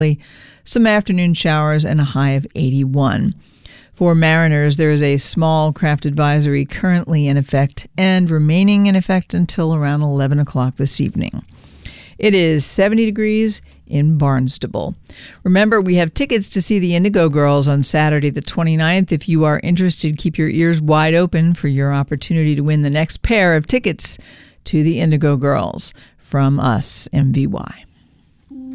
some afternoon showers, and a high of 81. For Mariners, there is a small craft advisory currently in effect and remaining in effect until around 11 o'clock this evening. It is 70 degrees in Barnstable. Remember, we have tickets to see the Indigo Girls on Saturday the 29th. If you are interested, keep your ears wide open for your opportunity to win the next pair of tickets to the Indigo Girls from us, MVY.